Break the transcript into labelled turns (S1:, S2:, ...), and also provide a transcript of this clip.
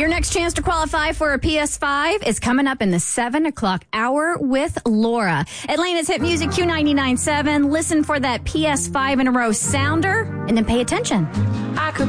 S1: Your next chance to qualify for a PS5 is coming up in the 7 o'clock hour with Laura. Atlanta's Hit Music Q99.7. Listen for that PS5 in a row sounder and then pay attention.
S2: I could